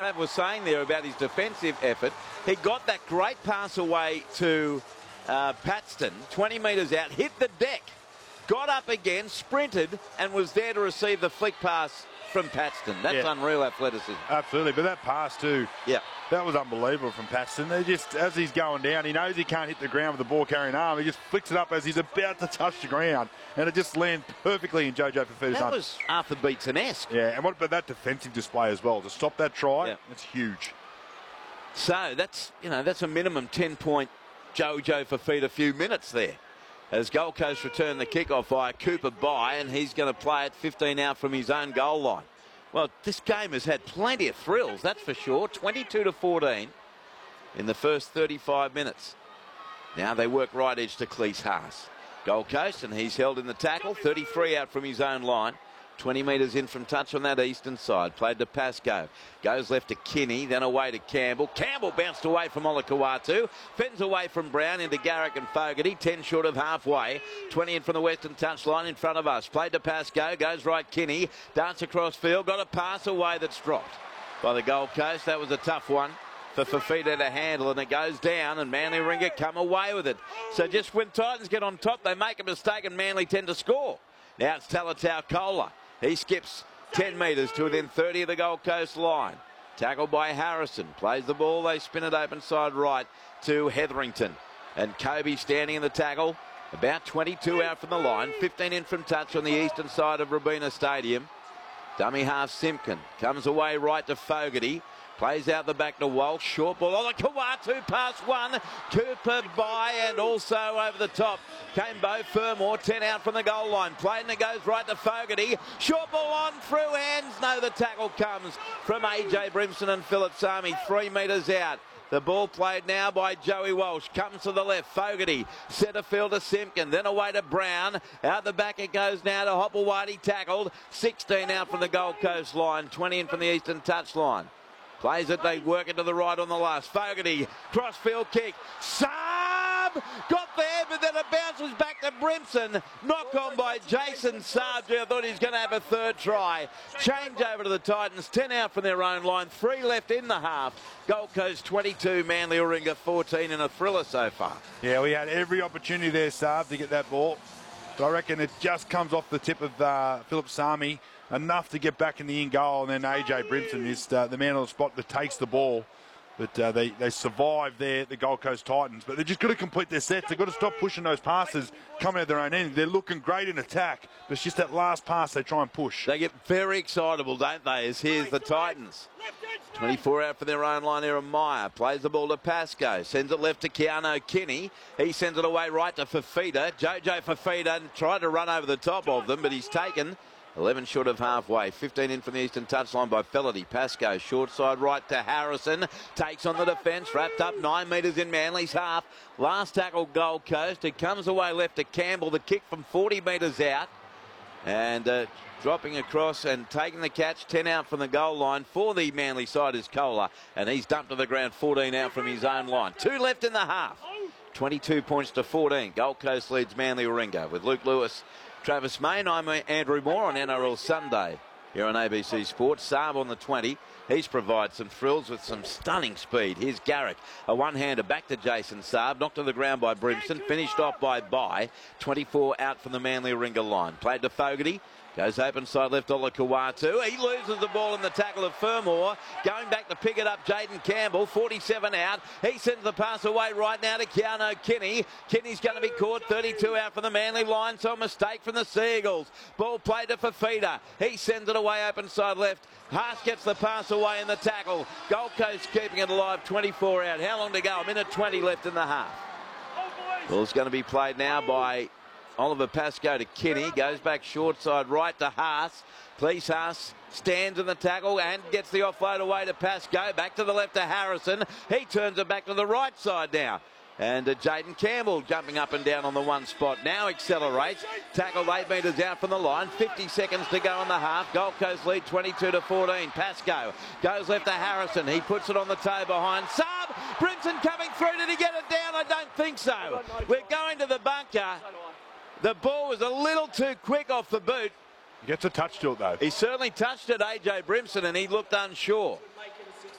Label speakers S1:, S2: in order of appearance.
S1: Trav was saying there about his defensive effort. He got that great pass away to Paxton, 20 metres out, hit the deck, got up again, sprinted, and was there to receive the flick pass from Paxton. That's unreal athleticism.
S2: Absolutely, but that pass too,
S1: yeah,
S2: that was unbelievable from Paxton. They just, as he's going down, he knows he can't hit the ground with the ball carrying arm. He just flicks it up as he's about to touch the ground, and it just lands perfectly in Jojo Fifita's hands.
S1: That was Arthur Beetson-esque.
S2: Yeah, and what about that defensive display as well? To stop that try, it's huge.
S1: So that's a minimum 10-point Jojo Fifita few minutes there. As Gold Coast return the kickoff via Cooper Bye, and he's going to play it 15 out from his own goal line. Well, this game has had plenty of thrills, that's for sure. 22-14 in the first 35 minutes. Now they work right edge to Cleese Haas. Gold Coast, and he's held in the tackle. 33 out from his own line. 20 metres in from touch on that eastern side. Played to Pascoe. Goes left to Kinney, then away to Campbell. Campbell bounced away from Olakau'atu. Fends away from Brown into Garrick and Fogarty. 10 short of halfway. 20 in from the western touchline in front of us. Played to Pascoe. Goes right Kinney. Dance across field. Got a pass away that's dropped by the Gold Coast. That was a tough one for Fifita to handle, and it goes down, and Manly Warringah come away with it. So just when Titans get on top, they make a mistake, and Manly tend to score. Now it's Talatau Kola. He skips 10 metres to within 30 of the Gold Coast line. Tackled by Harrison. Plays the ball. They spin it open side right to Hetherington. And Kobe standing in the tackle. About 22 out from the line. 15 in from touch on the eastern side of Robina Stadium. Dummy half Simpkin. Comes away right to Fogarty. Plays out the back to Walsh. Short ball. Olakau'atu pass one. Cooper Bye, and also over the top came Beau Fermor. 10 out from the goal line. Played, and it goes right to Fogarty. Short ball on through hands. No, the tackle comes from AJ Brimson and Philip Sami. 3 metres out. The ball played now by Joey Walsh. Comes to the left. Fogarty. Centre field to Simpkin. Then away to Brown. Out the back it goes now to Hopewadi. Tackled. 16 out from the Gold Coast line. 20 in from the eastern touch line. Plays it, they work it to the right on the last. Fogarty, crossfield kick. Saab got there, but then it bounces back to Brimson. Knock on by Jason Saab. I thought he was going to have a third try. Change over to the Titans. 10 out from their own line. 3 left in the half. Gold Coast 22, Manly Warringah 14 in a thriller so far.
S2: Yeah, we had every opportunity there, Saab, to get that ball. But I reckon it just comes off the tip of Philip Sami. Enough to get back in the in goal, and then AJ Brimson is the man on the spot that takes the ball. But they survive there, the Gold Coast Titans. But they've just got to complete their sets. They've got to stop pushing those passes coming out their own end. They're looking great in attack, but it's just that last pass they try and push.
S1: They get very excitable, don't they, as here's the Titans. 24 out for their own line here, and Meyer plays the ball to Pascoe. Sends it left to Keanu Kinney. He sends it away right to Fifita. Jojo Fifita tried to run over the top of them, but he's taken 11 short of halfway. 15 in from the eastern touchline by Felity. Pascoe short side right to Harrison. Takes on the defence. Wrapped up 9 metres in Manly's half. Last tackle Gold Coast. It comes away left to Campbell. The kick from 40 metres out. And dropping across and taking the catch. 10 out from the goal line for the Manly side is Kola. And he's dumped to the ground. 14 out from his own line. 2 left in the half. 22 points to 14. Gold Coast leads Manly Warringah with Luke Lewis, Travis Main. I'm Andrew Moore on NRL Sunday here on ABC Sports. Saab on the 20. He's provided some thrills with some stunning speed. Here's Garrick. A one-hander back to Jason Saab. Knocked to the ground by Brimson. Finished off by Bye. 24 out from the Manly Warringah line. Played to Fogarty. Goes open side left Olakau'atu. He loses the ball in the tackle of Fermor. Going back to pick it up, Jaden Campbell. 47 out. He sends the pass away right now to Keanu Kinney. Kinney's going to be caught. 32 out from the Manly line. So a mistake from the Seagulls. Ball played to Fifita. He sends it away open side left. Haas gets the pass away in the tackle. Gold Coast keeping it alive. 24 out. How long to go? A minute 20 left in the half. Ball's going to be played now by Oliver Pascoe to Kinney. Goes back short side right to Haas. Cleese Haas stands in the tackle and gets the offload away to Pascoe. Back to the left to Harrison. He turns it back to the right side now. And Jaden Campbell jumping up and down on the one spot. Now accelerates. Tackled 8 metres out from the line. 50 seconds to go in the half. Gold Coast lead 22-14. Pascoe goes left to Harrison. He puts it on the toe behind. Saab! Brimson coming through. Did he get it down? I don't think so. We're going to the bunker. The ball was a little too quick off the boot.
S2: He gets a touch to it, though.
S1: He certainly touched it, AJ Brimson, and he looked unsure.